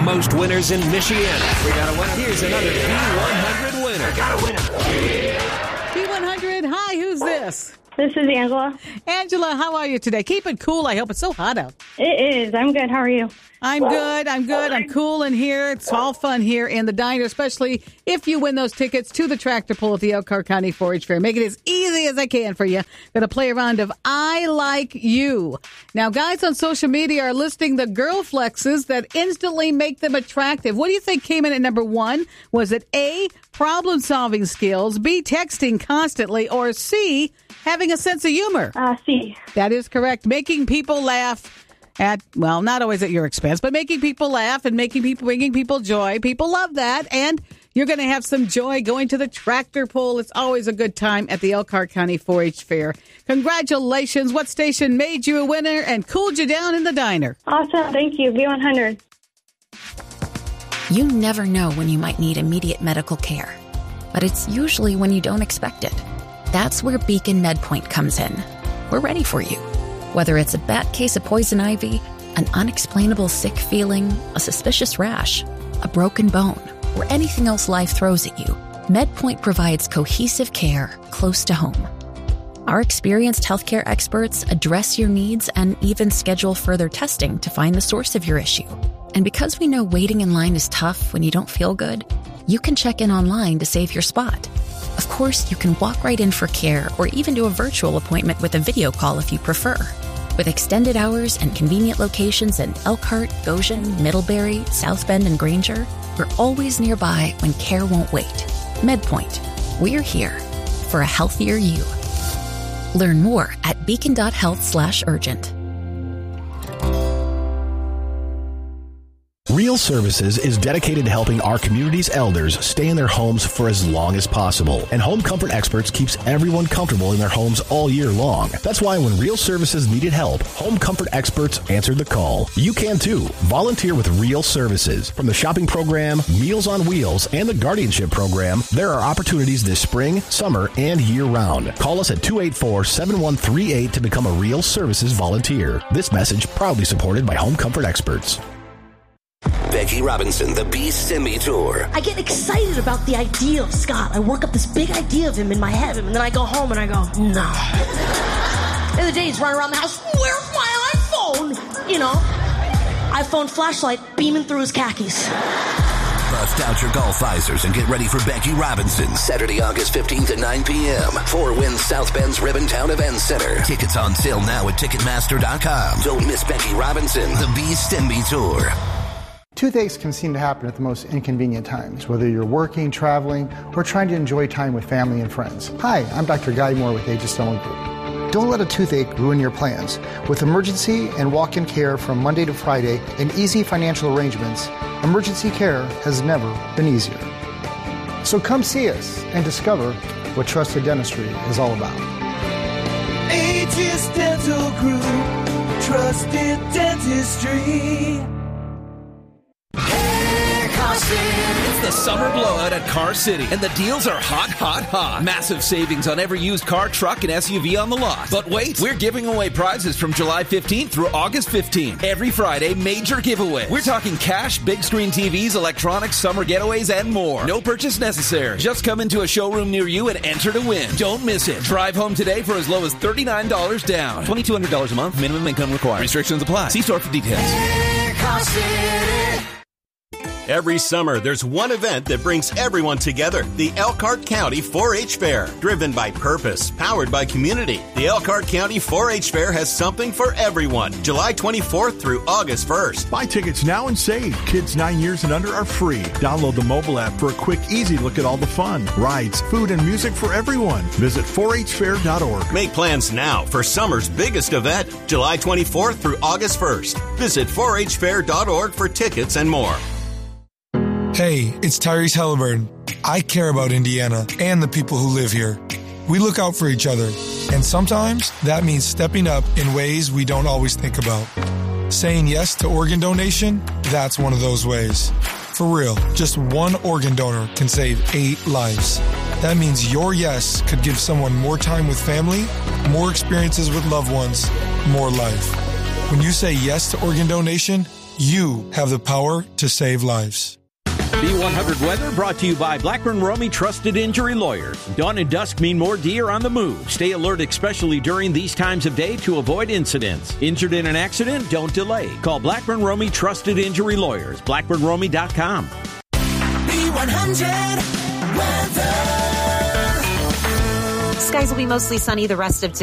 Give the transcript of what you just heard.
most winners in Michiana. We got a winner. Here's another B100 winner. I got a winner. B100, hi, who's this? This is Angela. Angela, how are you today? Keep it cool. I hope it's so hot out. It is. I'm good. How are you? I'm good. I'm cool in here. It's all fun here in the diner, especially if you win those tickets to the tractor pull at the Elkhart County 4-H Fair. Make it as easy as I can for you. Going to play a round of I Like You. Now, guys on social media are listing the girl flexes that instantly make them attractive. What do you think came in at number one? Was it A, problem-solving skills, B, texting constantly, or C, having a sense of humor? C. That is correct. Making people laugh at, well, not always at your expense, but making people laugh and bringing people joy. People love that. And you're going to have some joy going to the tractor pull. It's always a good time at the Elkhart County 4-H Fair. Congratulations. What station made you a winner and cooled you down in the diner? Awesome. Thank you. B100. You never know when you might need immediate medical care, but it's usually when you don't expect it. That's where Beacon MedPoint comes in. We're ready for you. Whether it's a bad case of poison ivy, an unexplainable sick feeling, a suspicious rash, a broken bone, or anything else life throws at you, MedPoint provides cohesive care close to home. Our experienced healthcare experts address your needs and even schedule further testing to find the source of your issue. And because we know waiting in line is tough when you don't feel good, you can check in online to save your spot. Of course, you can walk right in for care or even do a virtual appointment with a video call if you prefer. With extended hours and convenient locations in Elkhart, Goshen, Middlebury, South Bend, and Granger, we're always nearby when care won't wait. MedPoint. We're here for a healthier you. Learn more at beacon.health/urgent. Real Services is dedicated to helping our community's elders stay in their homes for as long as possible. And Home Comfort Experts keeps everyone comfortable in their homes all year long. That's why when Real Services needed help, Home Comfort Experts answered the call. You can too. Volunteer with Real Services. From the shopping program, Meals on Wheels, and the guardianship program, there are opportunities this spring, summer, and year-round. Call us at 284-7138 to become a Real Services volunteer. This message proudly supported by Home Comfort Experts. Becky Robinson, the B-Simi Tour. I get excited about the idea of Scott. I work up this big idea of him in my head, and then I go home and I go, no. The other day he's running around the house, where's my iPhone? You know, iPhone flashlight beaming through his khakis. Bust out your golf visors and get ready for Becky Robinson. Saturday, August 15th at 9 p.m. 4 Winds South Bend's Ribbontown Event Center. Tickets on sale now at Ticketmaster.com. Don't miss Becky Robinson, the B-Simi Tour. Toothaches can seem to happen at the most inconvenient times, whether you're working, traveling, or trying to enjoy time with family and friends. Hi, I'm Dr. Guy Moore with Aegis Dental Group. Don't let a toothache ruin your plans. With emergency and walk-in care from Monday to Friday and easy financial arrangements, emergency care has never been easier. So come see us and discover what trusted dentistry is all about. Aegis Dental Group, trusted dentistry. It's the summer blowout at Car City, and the deals are hot, hot, hot. Massive savings on every used car, truck, and SUV on the lot. But wait, we're giving away prizes from July 15th through August 15th. Every Friday, major giveaways. We're talking cash, big screen TVs, electronics, summer getaways, and more. No purchase necessary. Just come into a showroom near you and enter to win. Don't miss it. Drive home today for as low as $39 down. $2,200 a month. Minimum income required. Restrictions apply. See store for details. Car City. Every summer, there's one event that brings everyone together. The Elkhart County 4-H Fair. Driven by purpose, powered by community. The Elkhart County 4-H Fair has something for everyone. July 24th through August 1st. Buy tickets now and save. Kids 9 years and under are free. Download the mobile app for a quick, easy look at all the fun. Rides, food, and music for everyone. Visit 4hfair.org. Make plans now for summer's biggest event. July 24th through August 1st. Visit 4hfair.org for tickets and more. Hey, it's Tyrese Halliburton. I care about Indiana and the people who live here. We look out for each other, and sometimes that means stepping up in ways we don't always think about. Saying yes to organ donation, that's one of those ways. For real, just one organ donor can save 8 lives. That means your yes could give someone more time with family, more experiences with loved ones, more life. When you say yes to organ donation, you have the power to save lives. B100 weather brought to you by Blackburn Romey Trusted Injury Lawyers. Dawn and dusk mean more deer on the move. Stay alert, especially during these times of day, to avoid incidents. Injured in an accident? Don't delay. Call Blackburn Romey Trusted Injury Lawyers. BlackburnRomey.com. B100 weather. Skies will be mostly sunny the rest of today.